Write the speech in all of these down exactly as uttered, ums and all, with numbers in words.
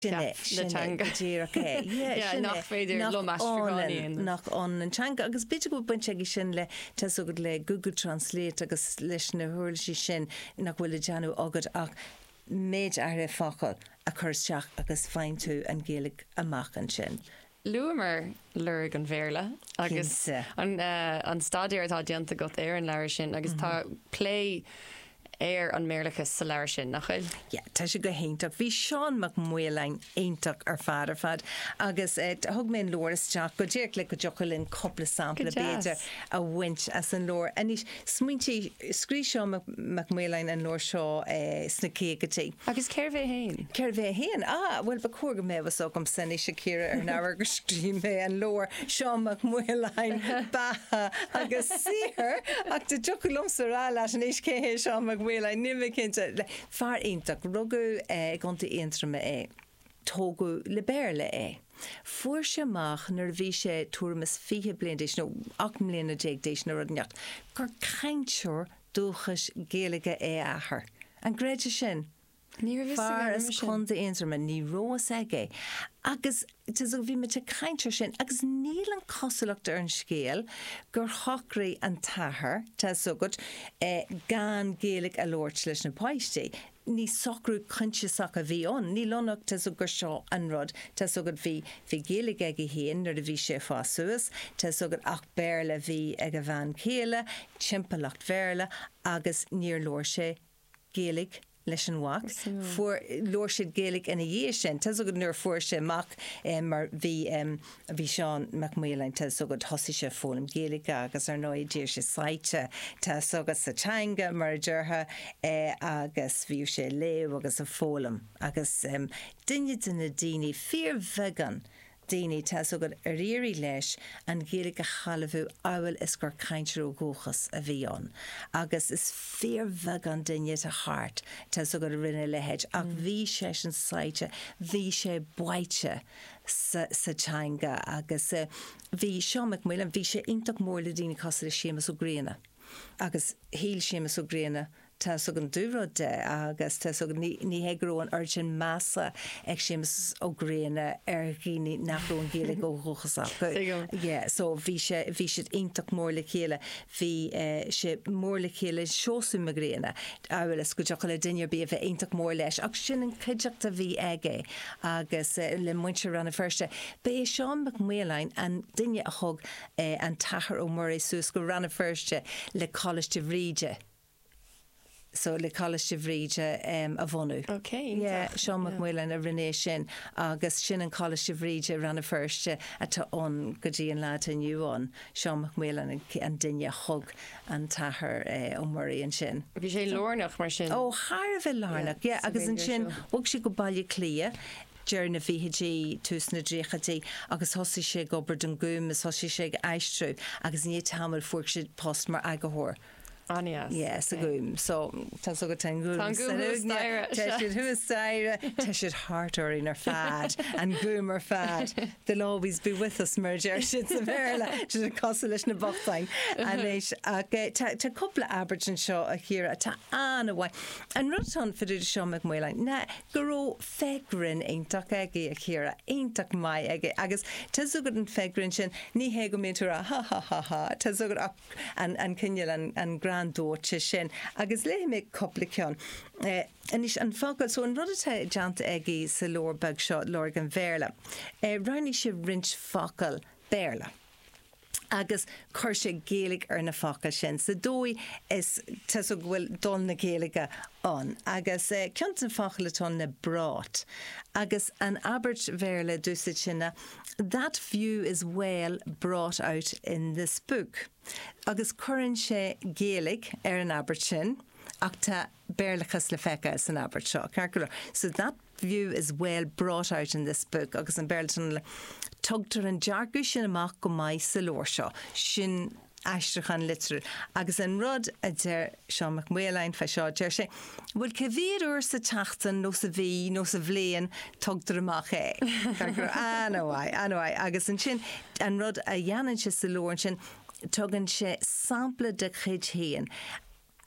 Natanga nach féidir lo mestraáin nach an antanga agus bit go buinte sin le te sogad le Google Translate agus leis na thuirlaí sin nach bhfuil deanú agad ach méid ar fáil a chuteach agus féin tú an Gaeilge amach an sin. Luamer lurg an bhéirle agus an uh, an stadiar atá dianta got éar an leir sin agus tá play éir an méirlachas sa leir sin nachil? Ja, tá sé go héintach. Bhí Seán Mac Muillein éintach ar fad ar fad agus thug mé an lórasteach go ddíir le go jochailinn coppla sampla béidir a bhaint as an lór. Anis smuintí scrí Seán Mac Muillein an lór seo sna céagatí. Agus céir bheith héin? Céir bheith héin? Ah, bhfuil ba cuaga mé bhas ógam sanna sé céire ar náhar go scrí mé an lór Seán Mac Muillein batha agus sír ach de jochailm sa rá leis an éis céhé Seán Mac Muillein nimime cinnte far éintach rugu gonta éontrama é tógu le béirle é. Fuair sé amach nar bhí sé tuamas fiche bliain déis nó ach mbliana déag déis na rudneacht gur caintseoir dúchas Gaeilge é athair. An gréide sin far is chunda éontrama ní roas aige agus tis bhí me te caintear sin agus níl an cosalacht ar an scéal gur chocraí an tathair tá sogad eh, gan Gaeilge a lóirt leis na páistí. Ní socrú cunseach a bhí an, ní lonach tá gur seo an rud tá sogad bhí bhí Gaeilge ag héin nar a bhí sé fá suas, tá sogad ach béirle bhí ag a bhean céile, timpalacht bhéirle agus níor lóir sé Gaeilge leis an wach for lóir siad Gaeilge ina dhé sin tá sogad nuair fuair sé amach mar bhí bhí Seán Mac Muillein tá sogad thosaigh sé fólam Gaeilge agus ar nó dír sé saite tá sogad sa teanga mar deartha agus bhíú sé léamh agus a fólam agus duine duna daoine fíor bhegan daoine tá sogad a réirí leis an Gaeilge chalamhú ábhfuil is gur caintear ó ggóchas a bhí an. Agus is fér bhegan duine a thart tá sogad a rinne lehéid ach bhí sé an saite, bhí sé buaite sa, sa teanga agus uh, bhí Seán Mac Muillein, bhí sé intach mór le daoine cos le séamas ó gréana agus híl séamas ó gréana tá sogad dúrad de agus tá sogad ní, ní hegró an urgin massa ag séamas ó gréana ar gíní nachró an Gaeilge ó ggóchasach. Yeah, so bhí sé bhí sé intach mór le chéile bhí uh, sé mór le chéile seosú a gréana ábhfuil is go deach le duine bí a bheith intach mór leis ach sin an chuideachta bhí aige agus uh, le muinte ran na firste. Bé Seán Mac Muillein an duine a thug uh, an tathair ó Murray suas go ran na firste le College de Bhríde. So le College de Bhríde um, a bhonú. Okay. Yeah, Seán Mac Muillein a rinné sin agus sin an College de Bhríde ran a firste atá an go dtí an leat aniuán Seán Mac Muillein an duine thug an tathair ó Murray an sin. Bhí sé lórnach mar sin. Ó, thar bheith lárnach, yeah, agus an sin bhg si go bailile clia dear na bhíthidí tús na dríchadí agus thosaigh sé gobar don gúm is thosaigh sé eistrú agus ní tamil fuair siad post mar agathór. Anias. Yes, okay. A goom. So, tá so go tan goom. Tá goom hústaire. Tá siad hústaire, tá siad hartar in our fad, and goom our fad. They'll always be with us, merger. Siad sa bhéirle, siad a cosa leis na bochtain. And éis, tá coppla Aberdeen seo a hira, tá anna wai. An rutan fidir Seán Mac Muillein, na, goró fegrin eintach agi a hira, eintach mai agi, agus tá sugad an fegrin sin, ní hego métura, ha ha ha ha, tá sugad an an cinnil an an gran dóirte sin agus le mé coppla ceann. Eh, anis an fágad so an rud atá deanta aige sa leor beag seo leor an bhéirle. Eh, Roinní sé rint focail béirle. Agus chuir sé Gaeilge ar na focail sin. Sa dói is tá so bhfuil don na Gaeilge an. Agus eh, ceant an focail atá na brát. Agus an Abert bhéirle dúsa sinna, that view is well brought out in this book. Agus churann sé Gaeilge ar an Abert sin, ach tá béirlechas le fecha is an Abert seo. So that view is well brought out in this book. Agus an béirle le tugtar an deargu sin amach go maiid sa leor seo. Sin aistrachan literal. Agus an rud a deir Seán Mac Muillein fe seo deir sé, bhfuil cehíad uair sa tachtan nó sa bhí nó sa bhléan tugtar amach é. Anhai, anhai. Agus an sin, an rud a dhéanann sé sa leor sin, tugann sé sampla de chuid héan.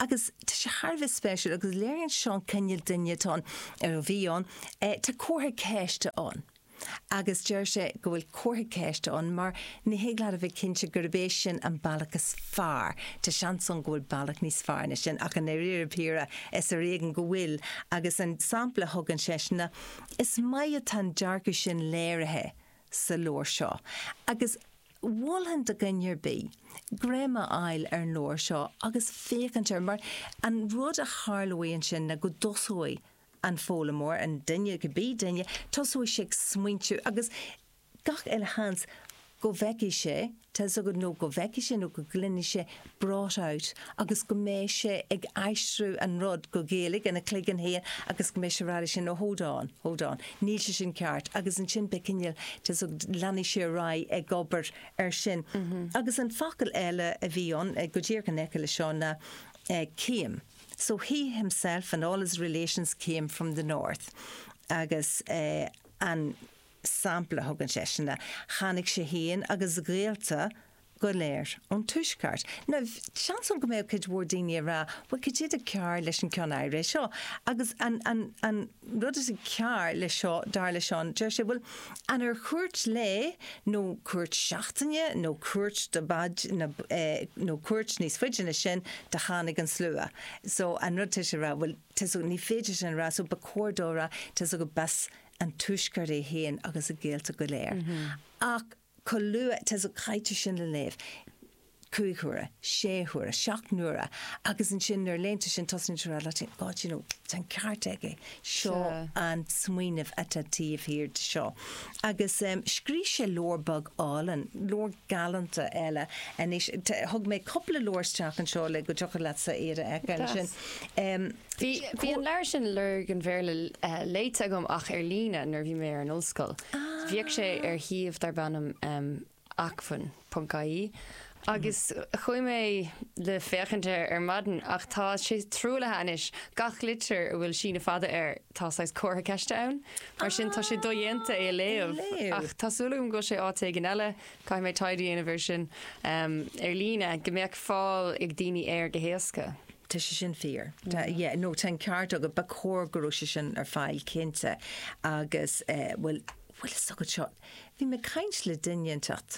agus tá sé Harbh special agus léironn seán cinneal duine tá ar a bhíán tá cuatha céiste an. Agus deir sé go bhfuil cuatha céiste an mar ní héagla a bheith cinse gurbééis sin an bailachas fearr. Tá seanson go bhfuil bailach níos fearne sin ach an éir píra is a régan go bhfuil agus an sampla thugann séisina is maiad tan dearcu sin léirithe sa lór seo. Agus bhilhann do gannnear bí, gréime ail ar an lór seo agus fécantear mar an rud a Harlóíonn sin na go dosóid an fólamór an duine go bí duine tosú sé smuintú agus gach eile hans go bheici sé tá so go nó go bheici sé nó go glunne sé brought out agus go mé sé ag aistrú an rud go géalaigh ina cligan héan agus go mé sé ráile sin nó hódáin hódáin níl sé sin ceart agus an sin becinneal tá so leanna sé rá ag gobar ar sin agus an facail eile a bhíon go ddír gan eice le seánna céim. So he himself and all his relations came from the north. Agus uh, an sample thugann sé sinna chanig sé héan agus gréalta go léir an tuisceart. Na seanson go méid chuid bhór daoine rá, bhfuil go dtí a cear leis an ceann éire seo. Agus an, an, an rud is a cear le seo dar le seán, deir sé bhfuil an ar chuirt le nó cuairt seachtaine nó cuairt de bad nó eh, nó cuairt níos fuideanna sin de chanig an slua. So an rud tuise rá bhfuil tuis ní féidir sin rá so ba cuardóra tuis go bas an tuisceart é héan agus a géalta go léir. Ach Có lua tas a caiite sin le léh cuaighuara, séhuara, seachnúra agus an sin ar lénta sin tosin ra le God, you know, tan ceart aige seo an smuoineh atatíomh hir de seo. Agus um, scrí sé lórbag álan, lór galanta eile an is thug mé coppla lórsteach an seo le go deochar leat sa éire ag sin. Bhí an leir sin lurg an bhéle léite agam ach ar lína nar bhí mé ar an ollscoil. Bhíoh sé ar thiomh dar bannam um, acfan Puncaí. Agus chuoi mé le féchante ar maden ach tá sé trúla hanis gach litir a bhfuil sína fada ar tásáis cótha ceiste ann mar sin tá sé dóhéanta é léamh ach tásúlaim go sé áta gin eile cai mé taidí ana bhir um, ar lína go mbeadh fáil ag daoine air go héasca. Tá sé sin fear. Yeah, nó tan ceart agad ba cór goú sé sin ar fáil cinnte agus bhfuil bhfuil sagad seo. Bhí me caint le duine tat.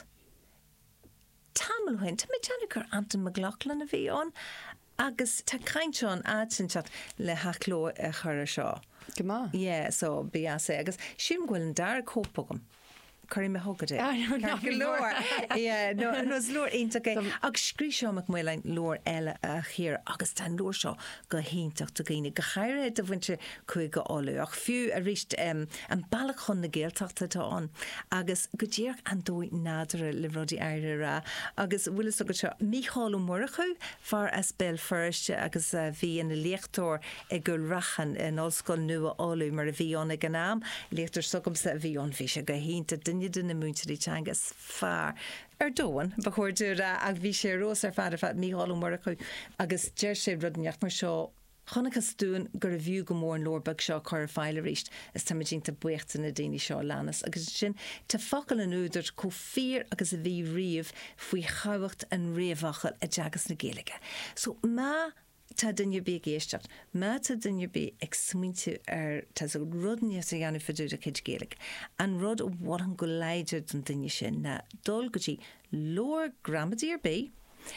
Tamilhain, tá mé teanna gur Anton McLaughlin a bhí an agus tá caint seán áidsin teat le hachló a chur seo. Go má? Yeah, so bí sé agus sin ghfuil an dar cópagam. Curí me thugad é. Go leor. nó nos leor iontacha agus scrí seo mac mailein leor eile a chéar agus tá leor seo go héintach do gaoine go chaire do bhainte chuig go áú ach fiú a ríist um, an bailach chun na géalteachta tá an agus go ddíoch an dóid nádara le rudí aire rá agus bhfuil agad seo míáú murachu far as bell firste agus uh, bhí an na léachtóir ag go rachan an ollscoil nua áú mar a bhíonna gan náam léachtar sogam sa bhíon bhí sé go hénta Dinne duna múntaí teangas fearr ar dóin ba chuirúra ag bhí sé rós ar fad fad míáú mar chu agus deir sé rudneach mar seo chonachas dún gur a bhiú go mór an lórbag seo chuir fáile ríist is tamidínta buachta na daoine seo leanas agus sin tá focail an úidir có fír agus a bhí riamh faoi chahacht an réomhachal a deagas na Gaeilge. So má tá dunne bí géisteach, má tá dunne bí ag smuinte ar tá rudne a dhéanana fiú a chuid Gaeilge. An rud bhhar an go leidir don duine sin na dul gotí lór gramadí ar bé,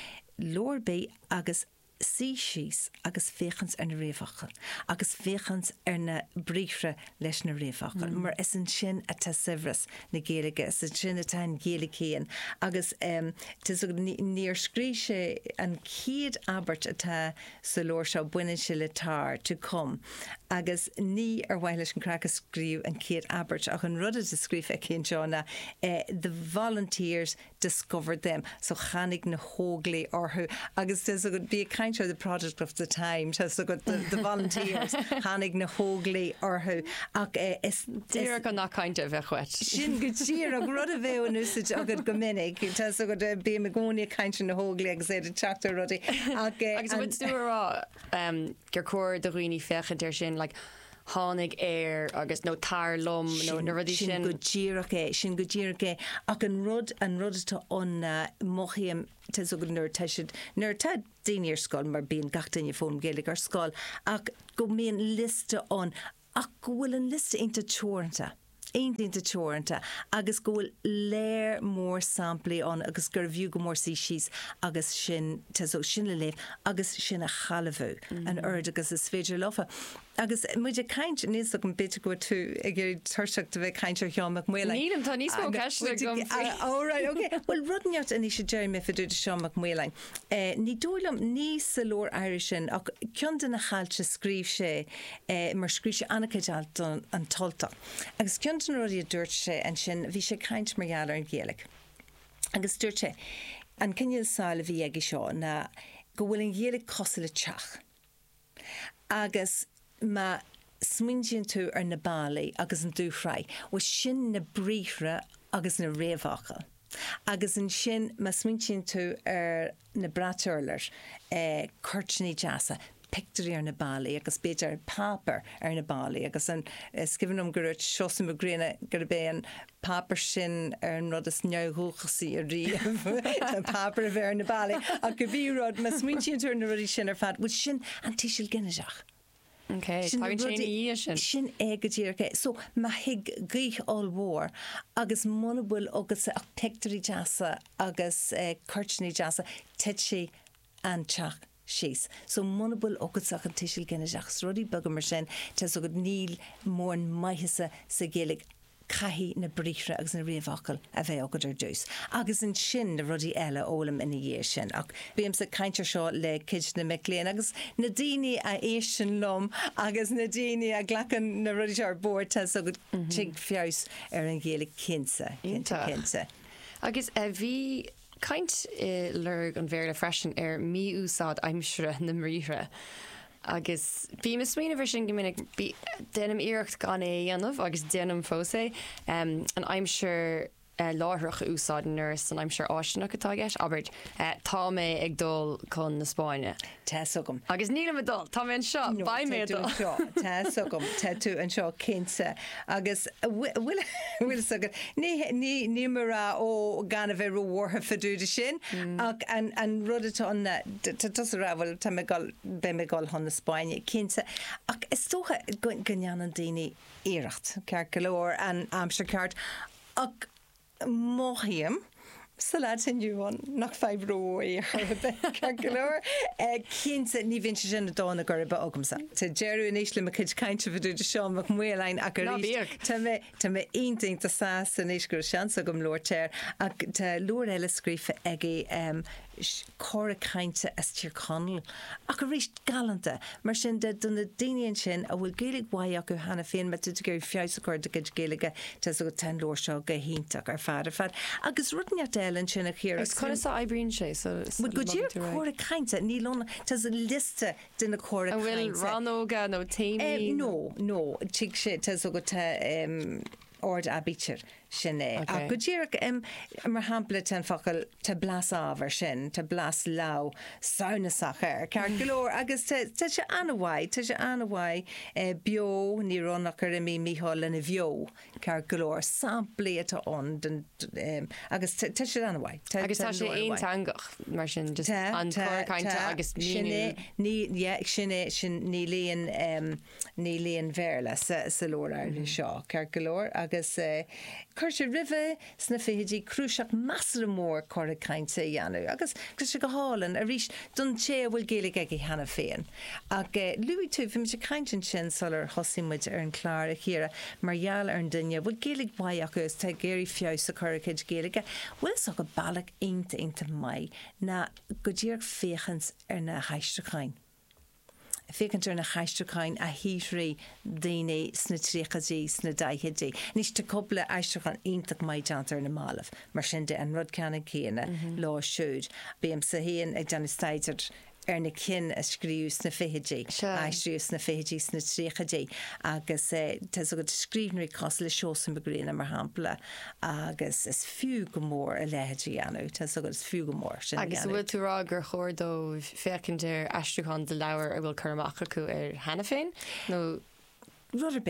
lór bé agus sí síos agus féchans ar na réomhachal, agus féchans ar na bríomhre leis na réomhachal. Mm. Mar is an sin a tá sibhras na Gaeilge, is an sin a tá an Gaeilge chéan. Agus um, níor scrí sé an céad abert atá sa lór seo buine se le tar to come. Agus ní ar bhaile leis an cracha scríú an céad abert ach an rud a scríh ag cén seánna uh, the volunteers discovered them. So chanig na hóglaí orthú agus is a go bí a the project of the time has so got the, the volunteers hanig na hóglaí orthú ach is Dír go nach cainte bheith chuit. Sin go tír ag rud a bheith an úsid agad go minic tá so go bí me gcónaí cainte na hóglaí agus é a teachtar rudaí agus bud dúrá gur cuair do roioine fechan sin like hánig air agus nó tar lom nó na rudí sin go ddíach é sin go ddíach é ach an rud an rud tá an mochiam te so go nuir teisiid nuir te daoine ar scoil mar bíon gach daoine fóm Gaeilge ar scoil ach go mbíonn liste an ach go bhfuil an liste inta teoranta. Einta teoranta agus go bhfuil léir mór samplaí an agus gur bhíú go mór sí síos agus sin so sin le léh agus sin a chalamhú an ard agus is féidir lofa. Agus muidir caiint níos an bit go tú ag gur tuirseach de bheith caiintear cheamach muile. Nílam tá níos mó ceiste gom Óráid, ok. Well rudneart in sé deir me fiú de seamach muile. Ní dúlam níos sa lór Irish sin ach ceann na chailte scríb sé mar scríb sé anachchaid an tolta. Agus ceann an rudí a dúirt sé an sin bhí sé caiint margheall ar an Gaeilge. Agus dúirt sé an cinneal sála bhí ag seo na go bhfuil an Gaeilge cosla teach. Agus ma smuintíonn tú ar na bálaí agus an dúchraid, was sin na bríre agus na réamhacha. Agus an sin ma smuintíonn tú ar na brateirlir eh, curtnaí deasa, picturí ar na bálaí agus beidir pápar ar na bálaí agus an uh, scivannom gur seosim a gréine gur bé an pápar sin ar an rud is neúchasaí a riamh an pápar a bheith ar na bálaí a go bhí rud ma smuintíonn tú ar na rudí sin ar fad, bhfuil sin an tíisiil ginneteach. Okay, sin sin égadíirce. So ma hiig gích all mhór agus muna bhfuil agus ach picturí deasa agus uh, curtnaí deasa teid sé an teach síos. So muna bhfuil ógadach an tíisiil ginneteach rudí bagam mar sin te so go níl mór an maithise sa Gaeilge caihí na bríre agus na riamhacail a bheith agad ar dús. Agus an sin na rudí eile ólam ina dhé sin. Ach bíam sa caiintear seo le cid na Mic Léinn agus na daoine a éis sin lom agus na daoine a ghlachan na rudí ar bord te so go tig fios ar an Gaeilge cinsa. Cinsa. Agus a bhí Kaint uh, lurg an bhéir le freisin ar mí úsáid aimsre na mríre. Agus bí me smíine bhar sin gomininic déanam iirecht gan é dhéanamh agus déanam fósa um, an aimsir uh, láthracha úsáid nurse an aimsir áisteach atá gis, aber uh, tá mé ag dul chun na Spáine. Tá sogam. Agus nílam a dul, tá mé an seo, ba mé dul. Tá sogam, tá tú an seo cinsa. Agus bhfuil sagad, ní ní marrá ó gan a bheith rohhartha fadúda sin, ach an an rudatá an tas rá bhfuil tá mé gal be mé gal hon na Spáine cinsa. Ach is tócha gannean an daoine iirecht, cear go leor an amsir ceart. Ach móthaíam sa leid sin dúán nach feibhróí ar golóir cinsa ní bhíonn sin na dána gur ba agamsa. Tá dearú in éisle a chud caiinte bhú de seán ach muoláin a gur Tá Tá mé inting tá sa san éisgur seansa gom lóirteir ach tá luair eile scrífa ag chora cainte as tír conal ach go ríist galanta mar sin de donna daoine sin a bhfuil Gaeilge bhaid acu hena féin me tu gur fios chuir de Gaeilge tá go ten leir seo go híntaach ar fad ar fad agus rudneart eile sin a chéir. Is chuir sa ebríonn sé so Bud go dtír chora cainte ní lona tá a liste duna chora cainte. Bhfuil ranóga nó taimí? No, no, tí sé tá go tá ord abítir sin é. A go ddíach mar hapla ten focail te blas ábhar sin, te blas lá saonasach ar cear golóir agus te sé anhhaid, te sé anhhaid bio ní ronnach ar mí míhall in a bheo cear golóir samplaí atá an agus te sé anhhaid. Agus tá sé aontangach mar sin just an chuircainte agus ní sinné sin ní líon ní líon bhéirla sa lór ar seo cear golóir agus chuir sé ribh sna féidí cruúiseach massar mór chora cainte dhéanú. Agus chu sé go hálan a rís don sé bhfuil Gaeilge ag hena féin. Ag luí tú bhí sé caiintin sin solar hosimid ar an chláir a chéire margheall ar an duine bhfuil Gaeilge bhaid agus tá géirí fios a chuircaid Gaeilge. Bhfuil so go bailach aonta aonta mai na go dtíar féchans ar na haisteáin. Fécant ar na chaisteáin a hírí daine sna tríchadí sna daithidí. Nís tá coppla eisteachán ionach maidant ar na málamh, mar sin de an rud ceanna céine lá siúd. Bíam sa héan ag Johnny Stider ar na cin a scríú sna féidí, aistríú sna féidí sna tríchadí, agus tá go scríbnirí cos le seosan begréna mar hampla agus is fiú go mór a lehéidí anú, tá go is fiú go mór sin. Agus bhfuil tú rá gur chóirdó fécinn ar eisteachán de leabhar a bhfuil chumach acu ar hena féin? nó Ruther bé.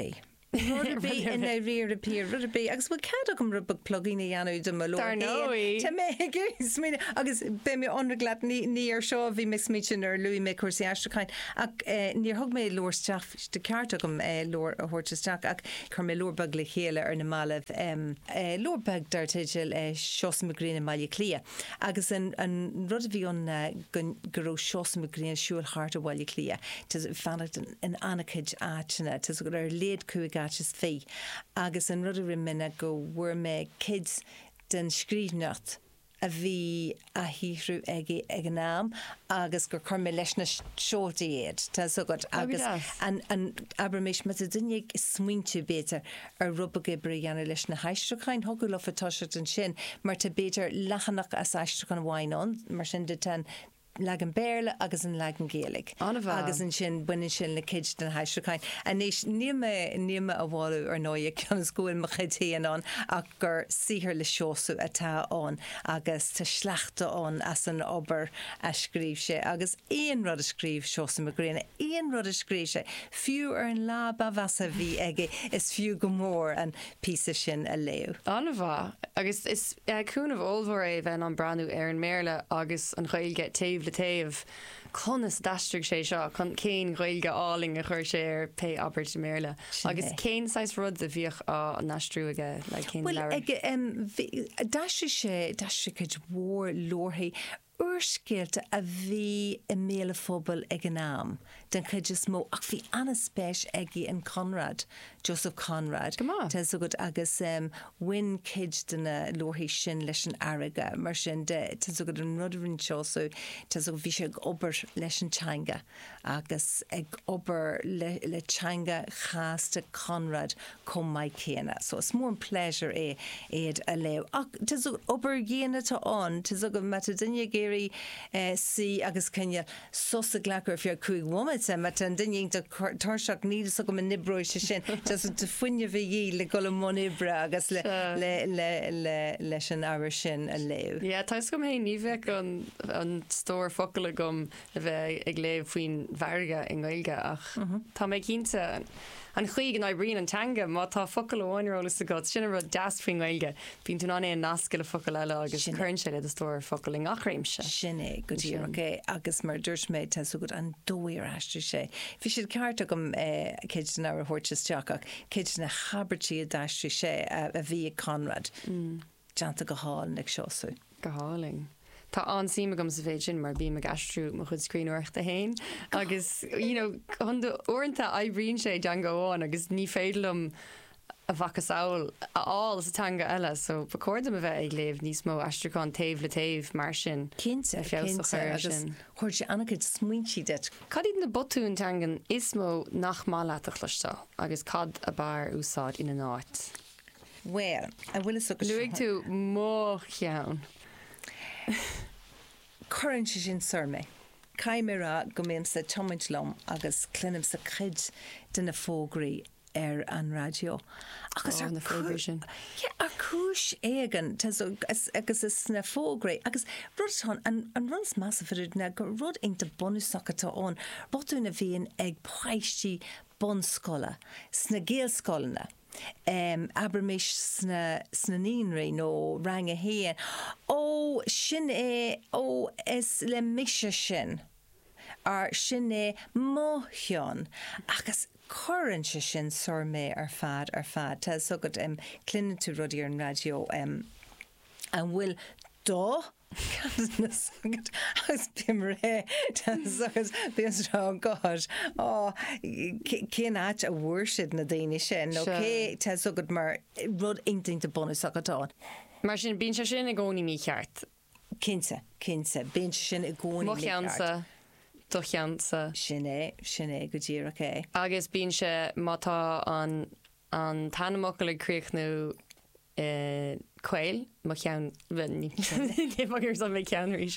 Rudabí ina riir a pí rudabí agus bfuil cad gom rubag plugína anú de maló Tá mé gus mí agus be mé onraglaat ní ar seo bhí mis mítin ar luí mé cuasí astrachain ach níor thug mé lóirsteach de ceart agam lór a thuirteteach ach chur mé lórbag le chéile ar na málah lórbag dartéidir seos magrína maiile clia agus an rud a bhí an goró seos magrína siúil hart a bhile clia Tus fannacht an anacid áitina Tus go ar léad cuaig áitis fé agus an rud a rimina go bhuair mé kids den scríbnecht a bhí a híhrú ag ag an náam agus gur chur mé leis na seoltaíiad Tá sogad agus an aber méis me a duine is smuointú bétar ar rubba gibre dhéanana leis na heistrachain thugú le fatáisiart an sin mar tá bétar lechanach as aistrachan bhhainón mar sin de tan legan béle agus an legan géalaigh agus an sin buine sin le kid den heistrachain a níos níime níime a bháú ar nóid cean scúil mo chutííon an ach gur sihir le seosú atáón agus tá sleachtaón as an obair a scríb sé agus éon rud a scríb seosa a gréine éon rud a scríb sé fiú ar an lá a bheasa bhí aige is fiú go mór an písa sin a léú. Anmha agus is cúnmh ómhór é bheith an breanú ar an méle agus an chailge taobh le taobh conas dastric sé seo chun céin ghailge áling a chuir sé ar pe Albert méle agus céin sais rud a bhíoh á nastrúige le céin leir. Daistri sé dastricid mhór lorthaí uorscéalte a bhí i méle fphobal ag an náam den chuid is mó ach bhí anna spéis agi an Conrad Joseph Conrad Tá so good agus um, win kid duna lorthaí sin leis an airige mar sin de Tá so good an rudarin seosú Tá so bhí sé ag obair leis an teanga agus ag obair le, le teanga chaasta Conrad com mai céna so it's mór an pleasure é éiad a leo ach Tá so obair géana tá an Tá so go mata dunne géirí uh, si agus cenne sosa glachar fiar cuaig womat mat an dunne de tarseach níl so go an nibróid se sin Just de funne bhí le go monibre agus le le le le leis an áhar sin a léh. Ja, Tás gom hé níheh an an stór focail gom a bheith ag léh faoin bharga in ghilge ach Tá mé cínta an chuig an bríon an teanga má tá focail óinrólas a god sinna rud deas faoin ghilge bín tú ná é nasca le focail eile agus chun sé le a stór focail in achréimse. Sinné go dtíké agus mar dúirs méid tá so go an dóir eistú sé. Bhí siad ceart agam céid an áhar thuirteteach Céid na chabertí a daistrí sé a bhí Conrad. Deanta go háil ag seosú. Go háling. Tá ansíime gom sa féid sin mar bí me gastrú mo chud scríúirt a héin agus you know chun orintanta aibríonn sé dean goháin agus ní féidlumm a bhachas áil aáil sa tanga eile so bacordam a bheith ag léomh níos mó astraán taobh le taobh mar sin Cinnte sin chuir sé annachid smuintí de. Cad iad na botún tangan is mó nach mála a chluistá agus cad a bar úsáid ina náit. Well, a bhfuil so luigh tú mó cheann. Curann sé sin surmé. Caiimera go mbeam sa tomaint lom agus clunnim sa chud duna fógraí ar an radio. Agus ar na fógraí. Ja, ar cúis éigen agus is na fógraí agus rud an an runs massa fyrir na go rud inta bonusachata ón botúna bhíon ag poisttí bonscola sna géalscoilna. Um, aber mis sna sna níonraí nó rang a héan ó sin é ó is le mise sin ar sin é mótheán agus chorann se sin sor mé ar fad ar fad Tá sogad um, clinan tú rudí ar an radio um, an bhfuil dó agus bim ré agus bíos rá gáid á cén áit a bhuairsid na daine sin óké Tá sogad mar rud inting de bonus agatá. Mar sin bín se sin i gcónaí mí cheart. Cinse cinse bín sin i gcónaí mí cheart. Do cheansa. Sinné sinné go dtír oké. Agus bín se mátá an an tanamach le críochnú Quail má chean nígur san mé cean ríis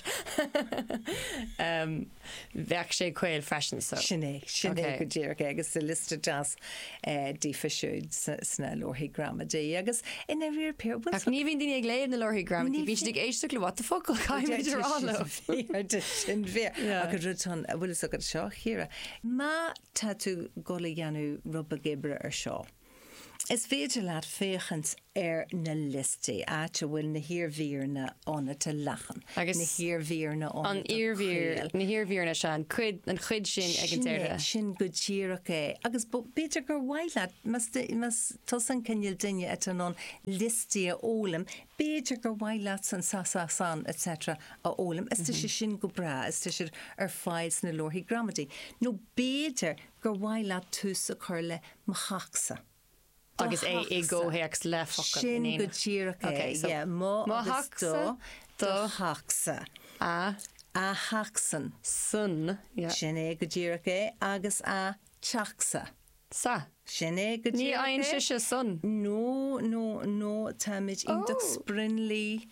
bheith sé quail freisin so. Sinné sinné go dtír agus sa lista jazz dífasiúd sna lorthaí gramadí agus ina bhír pe ach ní bhíon daine ag léad na lorthaí gramadí bhí ag éiste le what the fuck caiimiidir an sin bhé agus rutan a bhfuil agad seo chéire. Má tá tú gola dhéanú rubba gibre ar seo. Is féidir leat féchant ar na listí áte bhfuil na hiormhíorna óna te lachan. Agus na hiormhíorna óna an iarmhíor na hiormhíorna se an chuid an chuid sin ag an deire. Sin go tíach é. Agus beidir gur bhhaile mas tusan cinil duine et an listí a ólam, beidir gur bhhaile san sa sa san et cetera a ólam. Is tá sé sin go bra, is tá sé ar fáils na lorthaí gramadí. No beidir gur bhhaile tús a chur le mo chaachsa. Agus é i ggóhéach le focail. Sin go tíach é. Yeah, mo haachsa do haachsa. A A haachsan. sun. Sin é go tíach é agus a teachsa. Sa. Sin é go Ní tíach aon é. se sun. No, no, no, táid ionach sprinlí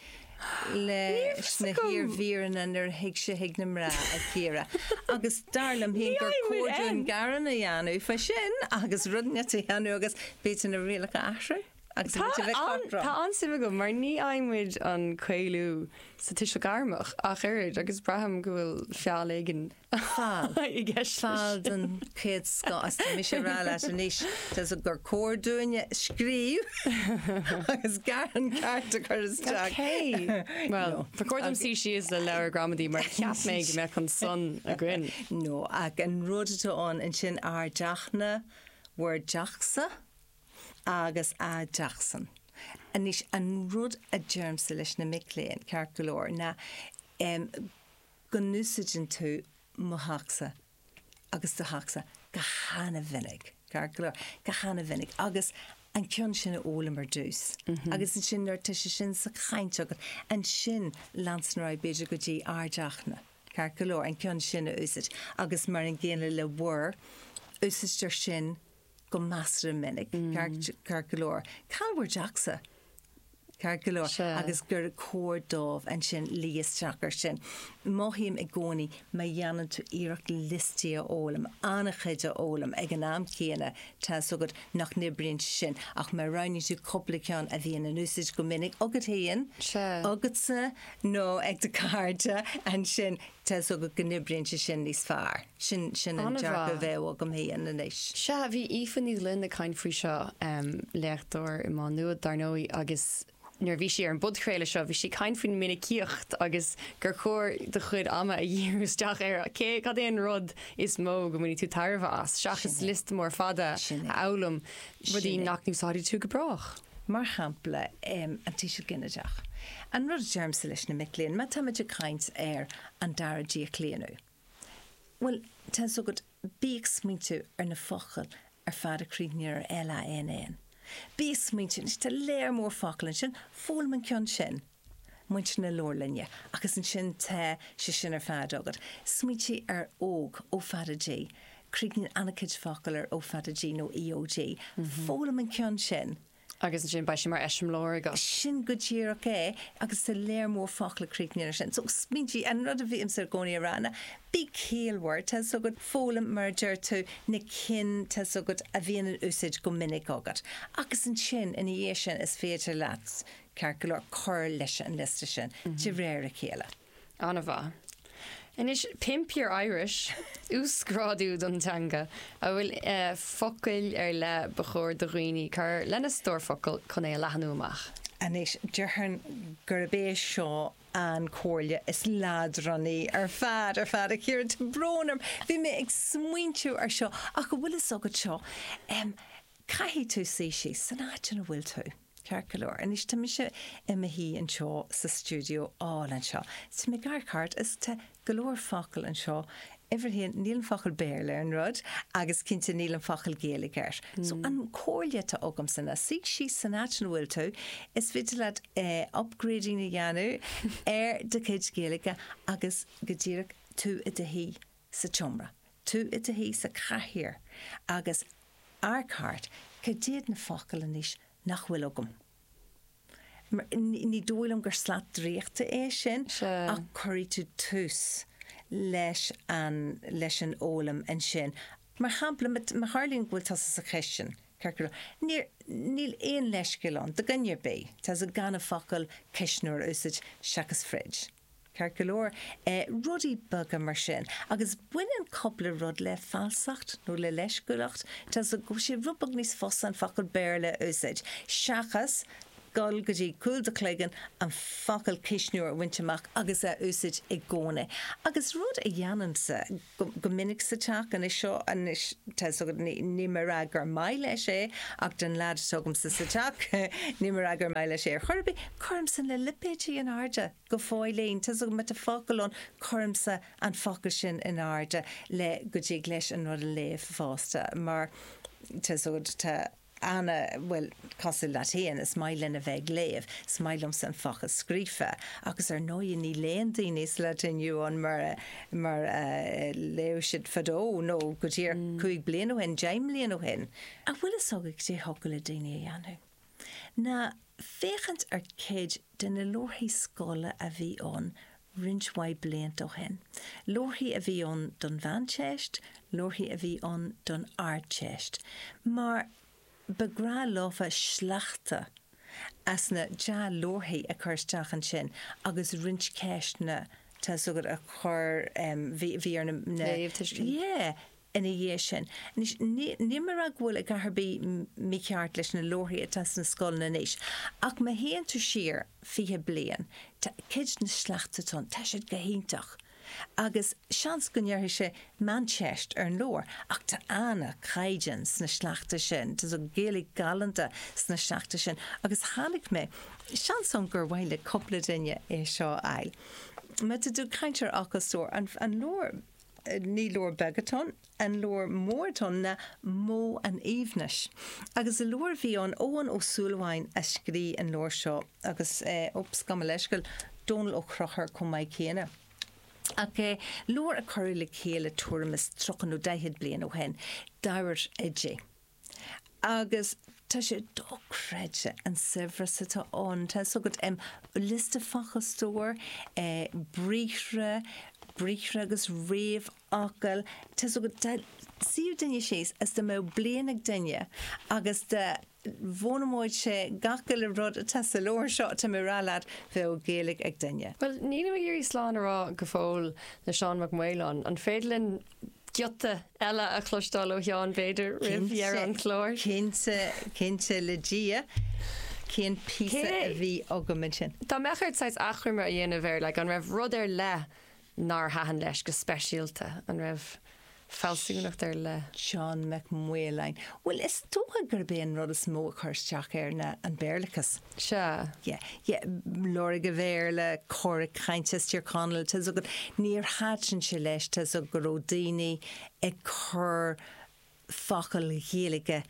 le na hiormhíorna ar hiig sé hiag na mrá a chéra. Agus darlam hí gur cuairún garan a dhéanú fa sin agus rudne a dhéanú agus béidir na rialacha ahra. Agus Tá ansim go mar ní aimmuid an chuilú sa tuise garmach a chuid agus braham go bhfuil feálagan fáil i gceist fáil den céad scás mi sé rá leis an níos Tás a gur cóirúine scríb agus garan carta chu isteach. Well, fa cuairm sí si is le leabhar gramadí mar ceap méid me chun son a grin. No, ag an rudatáin an sin ár deachna bhar deachsa agus a deachsan. An is an rud a germsa leis na miléin cear go leor na um, go núsidin tú mo haachsa agus do haachsa go hána vinnig cear go leor go hána vinnig agus an ceann sin a ólam ar dús. Agus an sin ar tuise sin sa chaint agad an sin lansnará beidir go dtí ár deachna cear go leor an ceann sin a úsid agus mar an ggéanana le bhir úsidir sin go masra minnig car golóir. Calhar deachsa car golóir agus gur cóir dómh an sin líosteachar sin. Máthíim i gcónaí ma dhéanann tú iirecht listí a ólam, annachchuid a ólam ag an am céine tá sogad nach nibríonn sin ach mar roinní tú coplaceán a bhíon an úsid go minic agad haon agadsa nó ag de carta an sin tá sogad go nibríonn sin níos fearr. Sin sin an dear go bheith go mhéon na éis. Se bhí ífaní linn na caiin faoi seo lechtúir i má nuad darnóí agus nuair bhí sé ar an budchréile seo, bhí sé caiin faoin minicíocht agus gur chóir de chud ama a dhéirústeach ar cé cad éon rud is mó go muí tú tarbh as. Seach is list mór fada álam rudí nachnúsáidí tú go brach. Mar hampla um, an tíisiú ginneteach. An rud germsa leis na miléin, má táid a caint ar an daradí a léanú. Well, tá so go bíag smínú ar na fochail ar fad a crínear ar L A N N. Bí smíntin is tá léir mór focail sin fóil man ceann sin. Muint na lórlinne, agus an sin te sé sin ar fad agad. Smítí ar óg ó fada G, crígnin anacid focail ar ó fada G nó E O G. Fóil man ceann sin. Agus sin ba sin mar eisiom lóir go. Sin go tíar é agus tá léir mór focail crígnin sin. So smítí an rud a bhí im sa gcónaí arana, bí céalhhar tá so go fólam mar deir tú na cin tá so go a bhíon an úsid go minic agad. Agus an sin in dhé sin is féidir leat cear go leor chur leis an liste sin de réir a chéile. Anna bha. And is pimp your Irish úsgráú dontanga a bhfuil uh, focail ar le bechóir do roioine car lena stór focail chun é lehanúach. An is dearhan gur bé seo an cóirle is ládraní ar fad ar fad a chéir te brónarm. Bhí mé ag smuintú ar seo ach go bhfuil is agad seo. Um, Caihí tú sí sí san áitina bhfuil tú. Cearcolóir, an is tá se imime hí an seo sa stúdio áil an seo. Tá mé garcart is te golóir focail an seo, Iver hí nílan focail béirle an rud, agus cinnte nílan focail géalagar. Mm. So an cóirle tá agam sanna, sí sí san áitina bhfuil tú, is vidir leat uh, upgrading na dhéanú ar de cid géalaga agus go ddíreach tú i de hí sa tiomra, tú i de hí sa caithear, agus arcart, go déad na focail an is nach bhfuil agam. Ní dóilm gur slaat dréachta é sin a choirí tú tús leis an leis an ólam an sin. Mar hampla mar hálíonn bhfuil tá sa cheisisin. Níl éon leis goán, de gannear bé, tá a gan focail ceisnúir úsid seachas fridge. ceir go leor rudí bag mar sin. Agus buinean coppla rud le falsacht nó le leisgulacht, tá go sé rubag níos fós an facail béle úsid. Seachas, gáil go dtí cúil de chléigean an facail cisniúr winteach agus a úsid i gcóna. Agus rud a dhéanamsa go minic sa teach an is seo an is ní mar agur maile sé ach den lad tugam sa sa teach ní mar agur maile sé. Chuirbí chuirmsa le lipéidí an áde go fáilín tá go mit a facalón chuirmsa an facail sin in áde le go dtí leis an rud a léh fásta mar tá tá Anna, well, cosú latíon is mailin a bheith léamh, smailm san fachas scrífa, agus ar nóí ní léon daoine latiniu an mar mar uh, léisiid fadó nó go dtíar chuig blian ó hen, jaim blian ó hen. A bhfuil is agad sé hocail a daoine a dhéanú. Na féchant ar céid den na lorthaí scóla a bhí ón rinshwaid bliant ó hen. Lorthaí a bhí ón don bhaintéist, lorthaí a bhí ón don ardtéist. Mar begra lofa slachta as na ja lorthaí a chuirteach an sin agus rinch ceistna tá sugad a chur um, bhí ar na yeah, ina dhé sin. Ní mar a bhfuil a gaharbí mí ceart leis na lorthaí atá na scoilna níos. Ach ma héan tú siar fiche blian, tá cid na slachtatón, tá siad go híntach. Agus seans gonneartha sé Manchest ar an lór ach tá anna caiidean sna sleachta sin, tá so géalaigh galanta sna sleachta sin, agus tháinig mé seans an gur bhhaile coppla duine é seo eil. Me tá dú caiintear achastóir an, an lór ní lór begatón an lór mórtón na mó an íomhneis. Agus a lór bhí an óan ó súlháin a scrí an lór seo agus eh, ops gam leiscail Donal ó Crochar chun maiid chéine. Ach eh, lór a choir le chéile tuamas trochan ó daithid blian ó hen, dair éidé. Agus tá sé dóchreide an sibhre sa tá ón, tá sogad am lista fachastóir, eh, bríchre, bríchre agus réamh acail, tá sogad síú daine séos as de mé blianag daine agus de bhónamóid sé gacail a rud tá sa lóir seo tá mé rálad bheith géalaigh ag daine. Well, ní na dhéirí sláán ará go fóil na Seán McMahon an féadlinn Giota eile a chlostal ó Jeán Beidir rihhear an chlór. Cinnte le dia cén písa a bhí agamin sin. Tá mechart sais achrimar a dhéanamh bhéir le an raibh rud ar le nar hahan leis go speisialta an raibh fáilsúnacht ar le. Seán McMahon. Well, is tócha gur béon rud is mó chuirteach ar na an béirlachas. Se. Yeah, yeah, Lóra go bhéirle, chóra caintes tíor canal, tá so go níor háin se leis, tá so go ró daoine ag chur facail chéalaige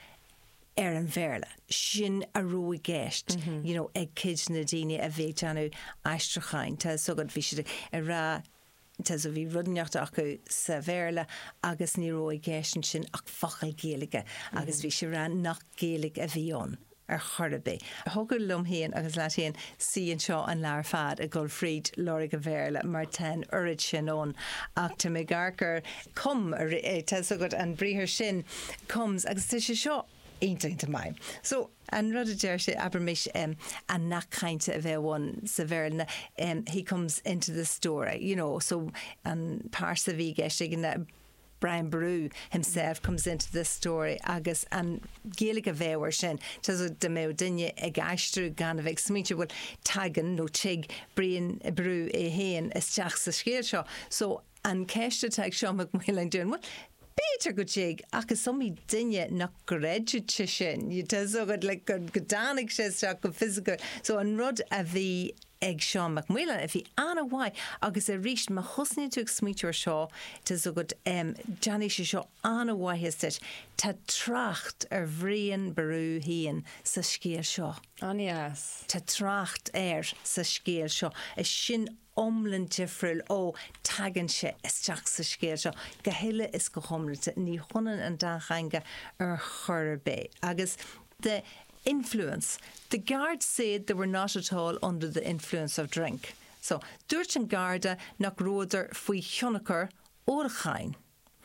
ar an bhéirle. Sin a roí gceist, mm-hmm. you know, ag cid na daoine a bhéh teanú aistracháin, tá so go bhí si a rá Tá so bhí rudaneocht acu sa bhéirle agus ní rói gceisian sin ach fachail géalaige agus bhí si ran nach géalaigh a bhíon ar chorabé. Thugad lom héan agus leat héan síon seo an lear fad a gol fríd Lóra go bhéirle mar ten urid sin ón ach tá mé garcar cum tá so go an bríthir sin cums agus tá sé seo Einta mai. So, and rudder jersey Abermish um and not kind of a one severe um he comes into the story, you know, so and Parsavi geshig that Brian Brew himself comes into this story agus and Gaelic a bhewer sin tas de me dinne ag aistru gan of exmeter will tagan no tig Brian Brew e hen is teach sa scéil seo. So an ceiste tag Seán McMahon doing what Peter go jig agus somí dinne nach goréide sin. You tell so good like good godanig sé go physical. So an rud a bhí ag Seán McMahon if he anna why agus a ríist ma husni to smítear seo te so good um Johnny sé seo anna why is it tá tracht ar bhríon Brew hían sa scéal seo. Anias. Tá tracht air sa scéal seo. Is sin omlan difriúil ó tagan sé isteach sa scéal seo. Go héile is go homlate ní honan an dáchainge ar chorbe. Agus the influence. The guards said they were not at all under the influence of drink. So, dúirt an garda nach róidir faoi thionachar órachain.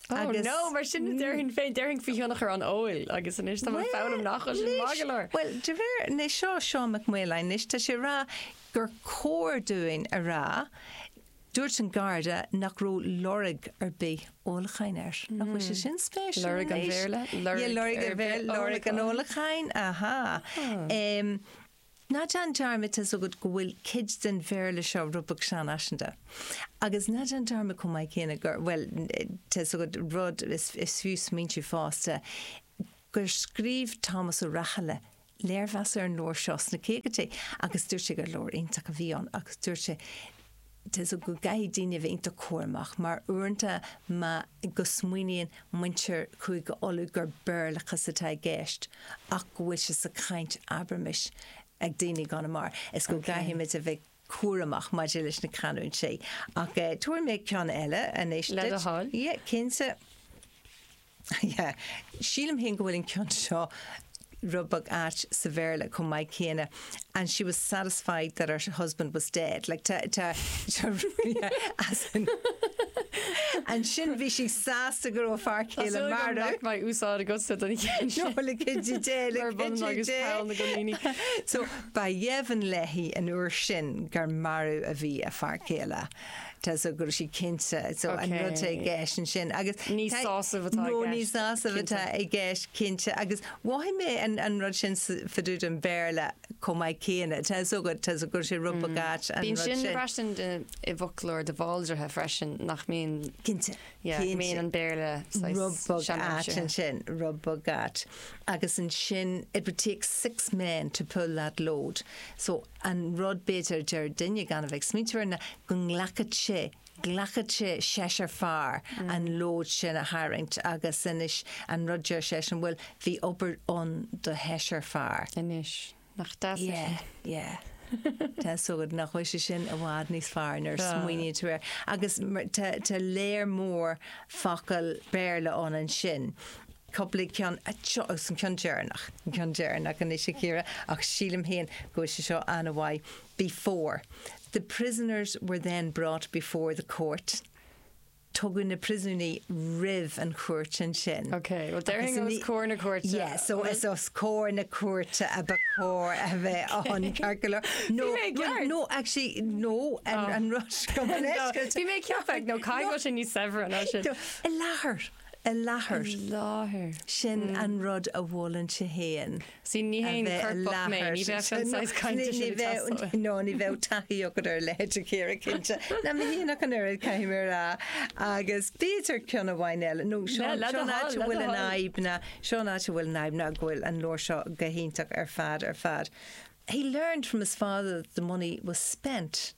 Oh no, mar sin deirhin féin deirhin fiúnach ar an óil agus in is tá fám nach sin mágalir. Well, de bhir né seo Seán McMuillain is tá sé rá gur cóirúin a rá dúirt an garda nach ró lorig ar bí ólachain air. Nach bhfuil sé sin spéisiú. Lorig an bhéirle? Lorig an bhéirle, lorig an ólachain, aha. Um, Na an dearmid is agad go bhfuil kids den bhéirle seo rubach sean aisnda. Agus na an dearmid go mai céna gur, well, tes agad rud is fiús míntú fásta, gur scríb Thomas ó Rachale léirhas ar an lór seos na cégatí, agus dúir sé gur lór ionach a bhíon, agus dúir sé Tes go gaid daine bhénta cuamach, mar uanta má go smuoíonn muintir chuig go olú gur beirlachas atá gceist, ach go bhfuil se sa caint abramis ag daine gan mar. Is go gaithimiid a bheith cuaramach má dé leis na canún sé. Ach tuair méid ceann eile a éis le a háil? Ie, cinse. Yeah, sílam hén go bhfuil an ceann seo rubach at severely come my Kena, and she was satisfied that her husband was dead. Like ta ta, ta as in, and shin vi she sass to go far kill and murder. My úsáid go sit an No, like you dead, like you dead. So by Yevon Lehi and ur shin gar maru a vi a far killa. Tas a gur si kinse, so an rud a gceis an sin agus ní sása bhatá no ní sása bhatá a gceis kinse agus wahai me an an rud sin fadúd an béirle com mai céine tas a good tas a gur si rubba gat an bín sin freisin i bhoclór de bháildirthe freisin nach mín kinse mín an béirle rubba gat an sin rubba gat agus an sin it would take six men to pull that load, so an rud beter ger dinne gan of exmiterne gung lakat sé glachad sé séir far an lód sin a haringt agus inis an Roger sé an bhfuil hí obair an do héisiir far. Inis nach da. Yeah, yeah. Tá sogad nach chuise sin a bhád níos fearr nar smuoine tú agus tá léir mór facail béirle an an sin. Coupling cean a choos an cean dearnach cean dearnach an is Shakira ach sílim héin go se seo anna bhaid before. The prisoners were then brought before the court. Tugan na prisúní riv an cuairt an sin. Okay, well there was cór na cuairt. Yeah, so it's us cór na cuairt a ba cór a bheith an carcalar. No, well, no, actually, no, and, oh. and rush come on. Bhí mé ceapag no caiig sin ní sever an sin. A láthir. A láthir. A láthir. Sin mm. an rud a bhlan se héan. Sí ní héin carpach mé, ní bheith fan sais cainte sin tasol. No, ní bheith taí ogad ar leid a céir a cinse. Na mi híanach an urid caiimir a agus Peter ceanna bhain eile. No, Seán áte bhfuil an aibna, Seán áte bhfuil an aibna ghfuil an lór seo gahéintach ar fad ar fad. He learned from his father that the money was spent.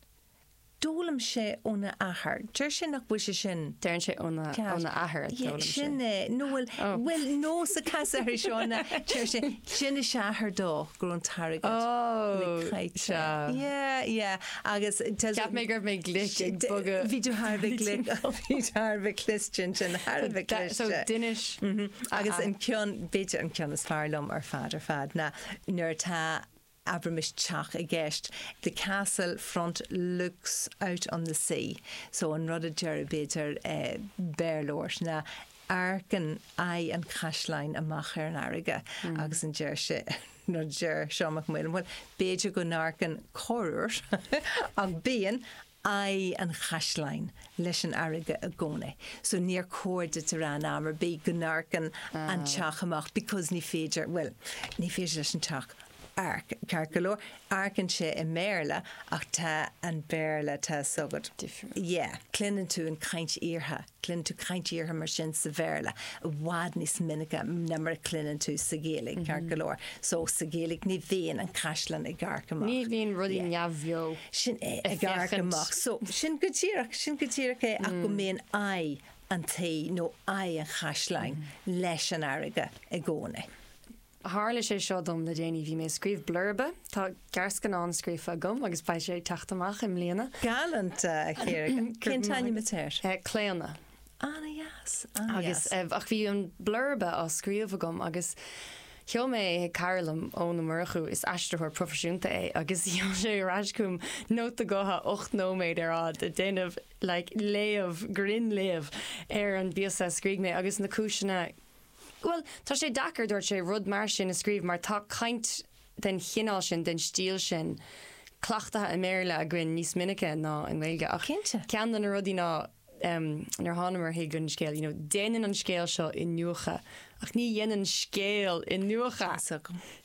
Dólam sé óna ahar. Deir sin nach bhuiise sin. Deirn sé óna ahar. Sin nó bhfuil bhfuil nó sa casa ar seánna deir sé sin is ahar dó gur an tarigad. Oh, yeah, yeah. Agus ceap mé gur mé glic bugad. Bhí tú Harbh glic. Bhí tú Harbh clistin sin Harbh clistin. So dinis. Agus an cean beidir an cean is fearlumm ar fad ar fad na nuair tá Abramis Chach a guest. The castle front looks out on the sea. So on Rudda Jerry uh, Bearlort na Arkan I and Cashline a Macher and Ariga mm. agus an Jersey no Jer Sean McMillan well Beja go Narkan Corur of being I and Cashline leis an Ariga a gone. So near Corda to ran armor be Gunarkan uh. and Chachamach because ni féidir well ni féidir leis an Chach. Arc carcalor arcan sé i méle ach tá an béirle tá sogad. Yeah, clinan tú an caint íortha, clinan tú caint íortha mar sin sa bhéirle. Bhád níos minic na mar clinan tú sa géalaigh carcalor. So sa géalaigh ní bhíon an caislan i gcarcamach. Ní bhíon rudí neamhbheo. Sin é i gcarcamach. So sin go tíreach, sin go tíreach é ach go mbíon ai an taí nó ai an caislein leis an airige i gcónaí. Hála sé seo dom na déanaine bhí mé scríomh blurbe, Tá gearcan an scríomh a gom agus ba sé taachtamach im léana. Galant chéir cin taine matéir? Cléanna. Anna yes. Agus ach bhí an blurbe á scríomh a gom agus Cheo mé Carlam ón marchu is astrathir profisiúnta é agus dhé sé rascúm nó a gotha ocht nóméid ar ád a déanamh like léamh grin léamh ar an bíos a scríg mé agus na cisina. Well, tá sé dachar dúirt sé rud mar sin a scríb mar tá caint den chinál sin den stíl sin clachtathe i méile a grin níos minice ná an bhilge ach cean an rudí ná um, nar hanamar hé gunn scéal, you know, déanaan an scéal seo in nuacha ach ní dhéanaan scéal in nuacha so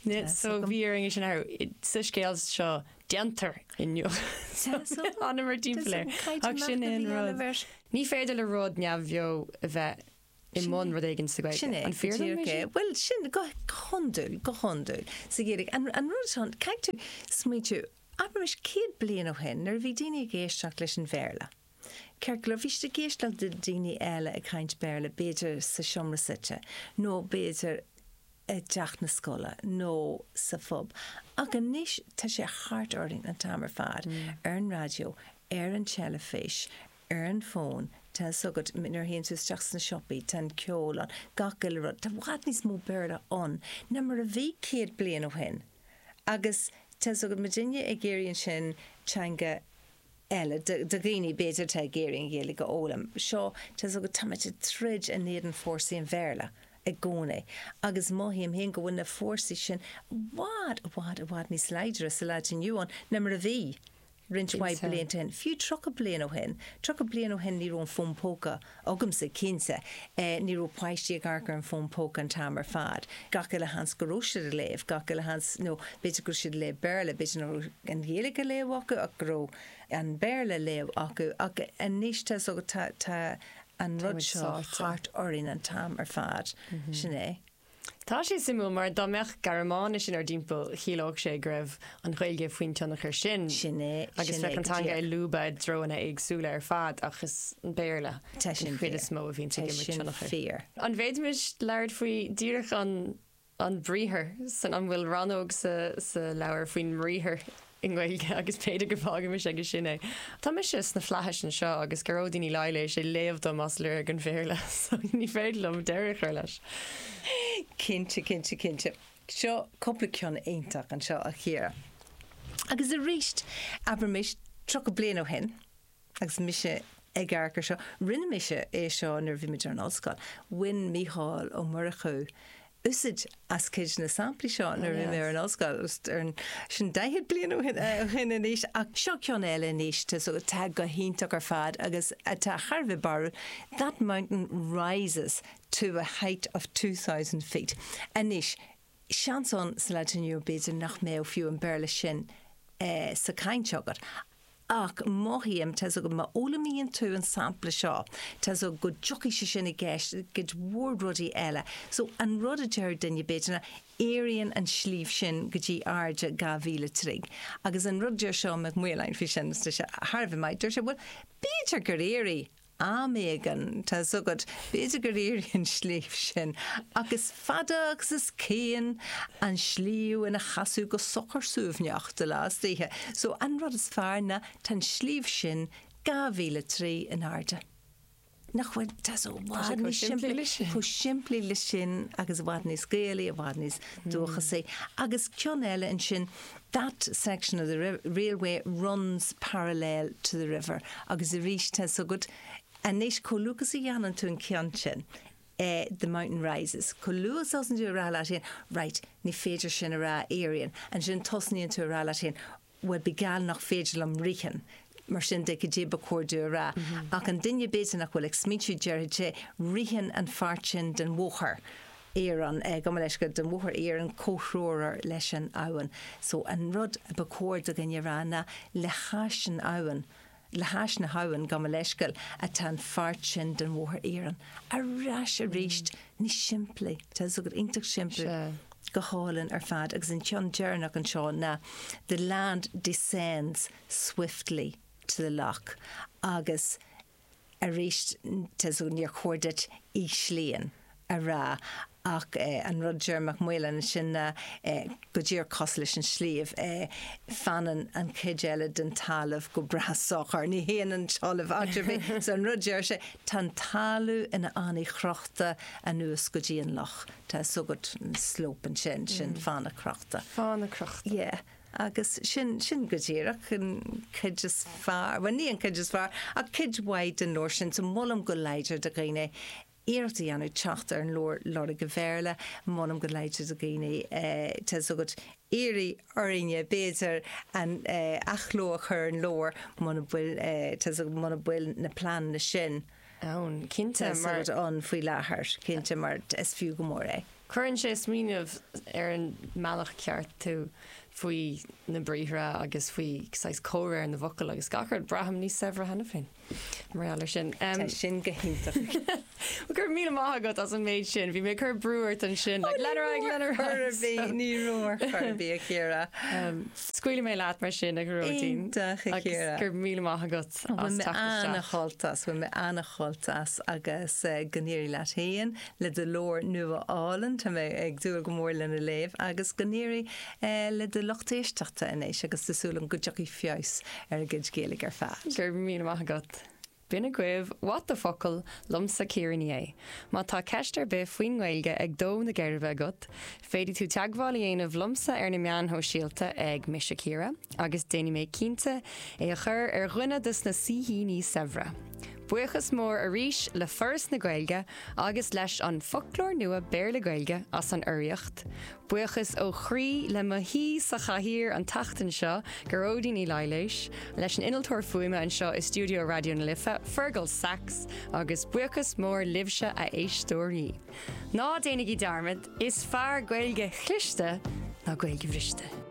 bhí sin á sa scéal seo dentar in nuacha hanamar timpplair ach sin in rud ní féidir le rud neamh a bheith I món rud éigen sa gweithge. An fear Well, sin go chondul, go chondul. Sa gérig, an rud an, caig tú smíú, abris céad blian ó hen, nar bhí daoine géisteach leis an bhéarla. Ceir go bhís de géisteach de daoine eile a caint béarla, béidir sa siomra site, nó béidir deach na scola, nó sa fob. Ag an níis tá sé hart ordain an tamar fad, ar an radio, ar an telefís, ar an fón, tá sogad nar hén tú strax na siopaí tan ceolan gacail rud tá bhhad níos mó bearla an na mar a bhí céad blian ó hen agus tá sogad Virginia ag géiríonn sin teanga eile de ghaoine béidir tá géiríonn géala go ólam seo tá sogad táid trid a néad an fórsaí an bhéarla ag gcónaí agus maithíim hén go bhfuil na fórsaí sin bhád bhád bhád níos leidir sa leid inniuán na mar a bhí rint waid blian ten. Fiú trocha blian ó hen. Trocha blian ó hen ní rón fón póca agam sa cinsa. Eh, ní ró paistí gargar an fón póca an tamar fad. Gaca le hans goróisiad a léh, gaca le hans, no, beidir goróisiad le berle, beidir nó an héalaigh a léh acu ach gró an berle léh acu ach an níiste so tá tá an rud seo hart orin an tamar fad. Sinné. Tá sé simú mar dámeach Garmáne sin ar dimple chiílóg sé greibh an chuilge faoin teannach ar sin sinné agus le an tanga i lúba drona agsúla ar fad agus an béirle Tá sin chuid is mó a bhín fear. An bhéidimiis leir faoi díirech an an bríthir san an bhfuil ranóg sa sa leabhar faoin mríthair in ghilge agus péidir go fágamis agus sinné. Tá mis is na flathis na seo agus goródaí leile sé léomhdom as le an bhéirle ní féidirlumm deirich leis. Cinnte, cinnte, cinnte. Seo coppla ceann aontaach an seo a chéar. Agus a ríist aber mis tro go blian ó hen agus mise ag garcar seo rinne mise é seo nar bhí meidir an osscoil. Win Mícheál ó Murchú usid as céid na sampla seo nar bhí mé an osscoil ar sin daithid blian ó hin níos ach seo ceann eile níos tá so tá go híntaach ar fad agus tá charbh barú that mountain rises to a height of two thousand feet. Anis, seanson sa leitiniú beidir nach mé ó fiú an bearla sin eh, sa caintseogad. Ach maithíam tá go ma ólamíonn tú an sampla seo, tá go joci se sin i gceist go mhór rudaí eile. So an rud a deir duine beidirna éiríonn an slíomh sin go dtí airde gá bhíle tríg. Agus an rud deir seo me muoláin fi sin Harbh maid deir se bhfuil beidir gur éirí á mégan tá sugad beidir gur éiríonn slíomh sin agus fada agus is céan an slíú ina chasú go sochar suúbhneach de lás títhe. So an rud is fearr na tan slíomh sin gá bhíle trí in airde. Nach bhfuil tá so bhád níos siimplí chu siimplí le sin agus bhád níos scéalaí a bhád níos dúcha sé. Agus ceann eile in sin that section of the railway runs parallel to the river agus a ríis tá so good and níos colúchas i dhéanann tú an ceann sin. Uh, the mountain rises. Colúas as an dú rá látin, right, ní féidir sin a rá éiríonn, an sin tosníonn tú a rá látin, well begáil nach féidir am richen. Mar sin de go dé ba cuairú rá. Ach an duine béidir nach bhfuil ag smíú deirthe sé richen an fartin den mhóchar. Éan eh, go leis go den mhóchar éar an cóthróir leis an áhan. So an rud ba cuair a gine rána le cháis an áhan. Le háis na hawan go leiscail a tan fartin den mhóthar éan. A ráis a ríist ní siimplí, tá so gur intach siimplí go hálann ar fad agus an tean dearnach an seo na the land descends swiftly to the loch agus a ríist tá so níor chuirdet í slíon a rá ach an Roger McMillan sin go dtír cos leis an slíomh fanan an céile den talamh go brathsachar ní héan an seolamh agdrabh so an Roger sé tan talú ina annaí chrochta a nuas go dtí an loch tá sugad an slópan sin sin fána crochta. Fána crochta. Yeah. agus sin sin go ddíireach an cidas fear, well ní an cidas fear, a cidhhaid den nóir sin sa mollam go leidir de gine Éirtaí anú teachtar an lór lora go bhéirle, mollam go leidir de gine te sugad éirí orinne béidir an achló chur an lór mna bhfuil te mna bhfuil na plán na sin. Ann, cinnte mar an faoi láthair, cinnte mar is fiú go mór é. Curann sé smíineh ar an meach ceart tú faoi na bríthre agus faoi cóir na bhocail agus gachard braham ní sehra hena féin. Mar sin. sin gohinnta. gur mí maigad as an méid sin, bhí mé chur breúirt an sin, le lenarig lenar bhí ní roir chubí a chéra. Scuile mé leat mar sin a gotíín gur mí maigad me anna choiltas, bfu me anna choiltas agus gníirí leat héan le de lór nua álan tá mé ag dúil go mór lena léh agus gníirí le de lochtéisteachta inéis agus tásúlan go deach í fios ar a gid géalaigh ar fearr. Gur mí maigad. Bina cuibh wat a focail lumsa céirí é. Má tá ceistar be faoin Gaeilge ag dó na geirbh agat, féidir tú teagháil aanamh lumsa ar na meán ho síalta ag Misha Kira, agus déine méid cínta é a chur ar ghine dus na sihí ní sehra. Buchas mór a ríis le first na Gaeilge agus leis an folklór nua béir le Gaeilge as an uiriocht. Buchas ó chrí le ma hí sa chathír an tachtain seo goródí ní leiléis, leis an inaltóir fuime an seo i Studio Radio na Lifa, Fergal Sachs agus buchas mór libse a éistóirí. Ná déananig í darmid is fearr Gaeilge chlichte ná Gaeilge bhriste.